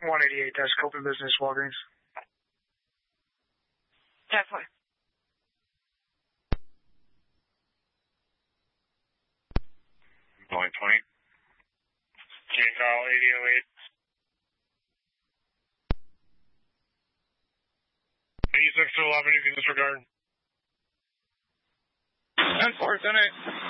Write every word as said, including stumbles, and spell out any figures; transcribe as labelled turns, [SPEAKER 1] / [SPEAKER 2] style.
[SPEAKER 1] one eighty-eight, that's Copen Business, Walgreens.
[SPEAKER 2] Definitely.
[SPEAKER 3] Point point. Jane Carl, eighty oh eight. eighty-six to eleven, you can disregard.
[SPEAKER 4] ten four, ten eight.